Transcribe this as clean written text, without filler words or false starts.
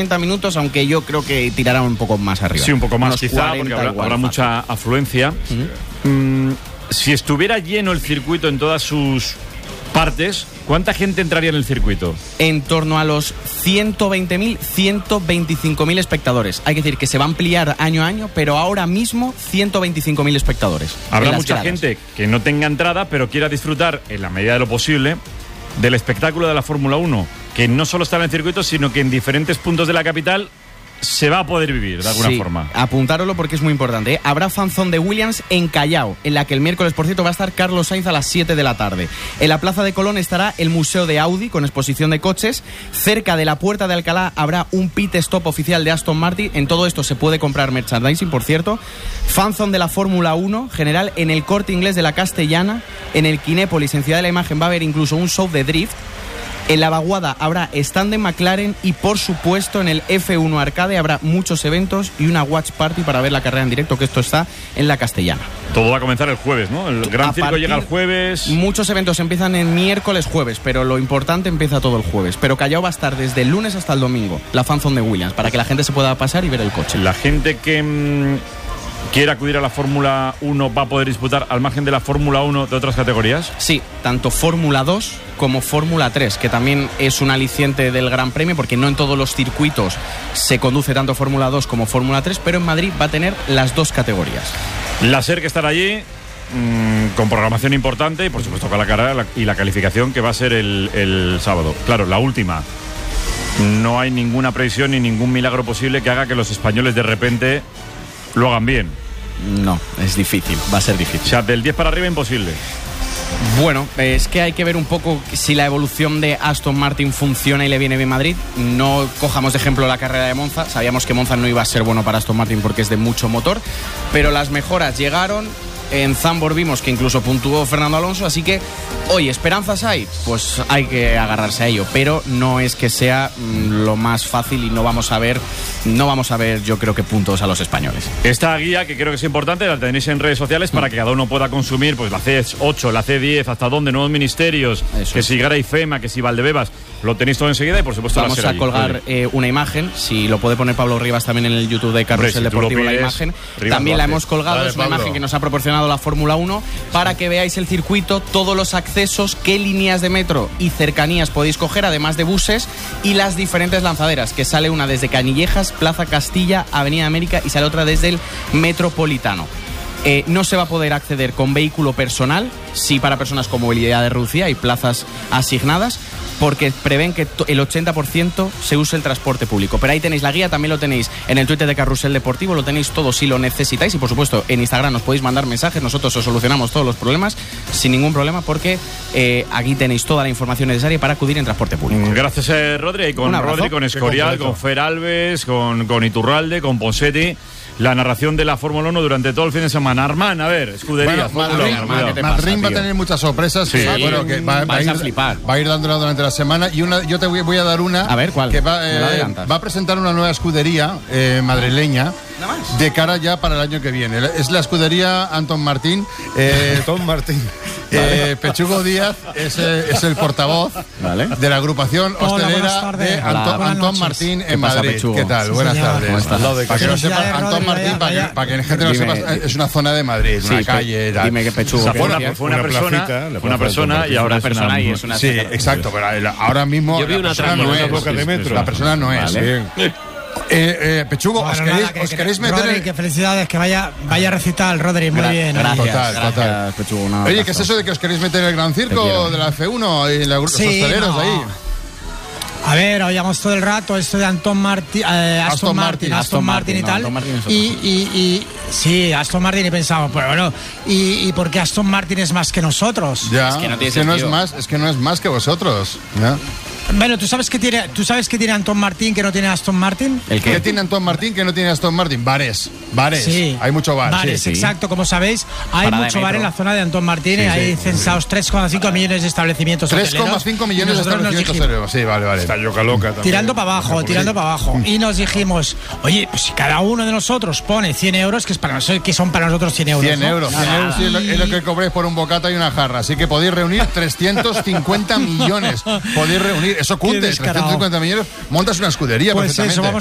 30 minutos, aunque yo creo que tirará un poco más arriba. Sí, un poco más unos quizá, 40 porque habrá mucha afluencia. Si estuviera lleno el circuito en todas sus partes, ¿cuánta gente entraría en el circuito? En torno a los 120.000, 125.000 espectadores. Hay que decir que se va a ampliar año a año, pero ahora mismo 125.000 espectadores. Habrá mucha gente que no tenga entrada, pero quiera disfrutar, en la medida de lo posible, del espectáculo de la Fórmula 1, que no solo está en el circuito, sino que en diferentes puntos de la capital se va a poder vivir de alguna forma. Apuntároslo porque es muy importante, ¿eh? Habrá fanzón de Williams en Callao, en la que el miércoles, por cierto, va a estar Carlos Sainz a las 7 de la tarde. En la Plaza de Colón estará el Museo de Audi con exposición de coches. Cerca de la Puerta de Alcalá habrá un pit stop oficial de Aston Martin. En todo esto se puede comprar merchandising, por cierto. Fanzón de la Fórmula 1 general en el Corte Inglés de la Castellana. En el Kinépolis, en Ciudad de la Imagen, va a haber incluso un show de drift. En la Vaguada habrá stand de McLaren y, por supuesto, en el F1 Arcade habrá muchos eventos y una watch party para ver la carrera en directo, que esto está en la Castellana. Todo va a comenzar el jueves, ¿no? El Gran Circo llega el jueves. Muchos eventos empiezan en miércoles, jueves, pero lo importante empieza todo el jueves. Pero Callao va a estar desde el lunes hasta el domingo, la fanzone de Williams, para que la gente se pueda pasar y ver el coche. La gente que quiera acudir a la Fórmula 1 va a poder disputar, al margen de la Fórmula 1, de otras categorías. Sí, tanto Fórmula 2 como Fórmula 3, que también es un aliciente del Gran Premio, porque no en todos los circuitos se conduce tanto Fórmula 2 como Fórmula 3, pero en Madrid va a tener las dos categorías. La SER que estará allí, con programación importante y, por supuesto, con la carrera y la calificación que va a ser el sábado. Claro, la última. No hay ninguna previsión ni ningún milagro posible que haga que los españoles de repente lo hagan bien. No, es difícil, va a ser difícil. O sea, del 10 para arriba imposible. Bueno, es que hay que ver un poco si la evolución de Aston Martin funciona y le viene bien Madrid. No cojamos de ejemplo la carrera de Monza. Sabíamos que Monza no iba a ser bueno para Aston Martin porque es de mucho motor, pero las mejoras llegaron. En Zandvoort vimos que incluso puntuó Fernando Alonso, así que, oye, ¿esperanzas hay? Pues hay que agarrarse a ello, pero no es que sea lo más fácil y no vamos a ver, yo creo que puntos a los españoles. Esta guía, que creo que es importante, la tenéis en redes sociales para que cada uno pueda consumir, pues la C8, la C10, hasta dónde, nuevos ministerios, eso, que si Gara y FEMA, que si Valdebebas, lo tenéis todo enseguida y por supuesto vamos a colgar una imagen, si lo puede poner Pablo Rivas también en el YouTube de Carrusel Deportivo, la imagen. Rivas también la hemos colgado, es una imagen que nos ha proporcionado la Fórmula 1 para que veáis el circuito, todos los accesos, qué líneas de metro y cercanías podéis coger, además de buses, y las diferentes lanzaderas, que sale una desde Canillejas, Plaza Castilla, Avenida América, y sale otra desde el Metropolitano. No se va a poder acceder con vehículo personal, sí para personas con movilidad reducida y plazas asignadas, porque prevén que el 80% se use el transporte público. Pero ahí tenéis la guía, también lo tenéis en el Twitter de Carrusel Deportivo, lo tenéis todo si lo necesitáis, y por supuesto en Instagram nos podéis mandar mensajes, nosotros os solucionamos todos los problemas sin ningún problema, porque aquí tenéis toda la información necesaria para acudir en transporte público. Gracias, Rodri, y con Rodri, con Escorial, con Fer Alves, con Iturralde, con Ponsetti. La narración de la Fórmula 1 durante todo el fin de semana. Armán, a ver, escudería. Madrid va a tener muchas sorpresas. Sí. Que vais a flipar. Va a ir dándola durante la semana. Y yo te voy a dar una. A ver, ¿cuál? Que va a presentar una nueva escudería madrileña de cara ya para el año que viene. Es la escudería Anton Martín. Anton Martín. Pechugo Díaz es el portavoz de la agrupación hostelera de Anton Martín en Madrid. Pechugo? ¿Qué tal? Buenas tardes. Para que lo sepas, Anton Martín, para que la gente lo sepa, es una zona de Madrid, una calle. Dime qué Pechugo. O sea, fue una persona y ahora es una... Sí, exacto, pero ahora mismo yo vi una la persona no es. Pechugo, ¿os queréis meter Rodri, qué felicidades, que vaya a recitar Rodri, muy bien. Total. Pechugo, oye, ¿qué es eso de que os queréis meter en el Gran Circo de la F1 y los hosteleros ahí? A ver, oíamos todo el rato esto de Aston Martin y tal. Sí, Aston Martin, y pensamos, pero bueno, ¿y por qué Aston Martin es más que nosotros? Ya, es que no es más que vosotros. ¿Ya? Bueno, ¿tú sabes qué tiene Anton Martín que no tiene Aston Martin? ¿Qué tiene Anton Martín que no tiene Aston Martin? Bares. Sí. Hay mucho bar. Bares, exacto. Como sabéis, hay mucho bar en la zona de Anton Martín. Hay censados 3,5 millones de establecimientos hoteleros. 3,5 millones de establecimientos hoteleros. Sí, vale. Está loca también. Tirando para abajo. Y nos dijimos, oye, pues si cada uno de nosotros pone 100 euros, que son para nosotros 100 euros. 100 euros. 100 euros es lo que cobréis por un bocata y una jarra. Así que podéis reunir 350 millones. Podéis reunir. eso cunde, 350 millones, montas una escudería pues perfectamente. Eso, vamos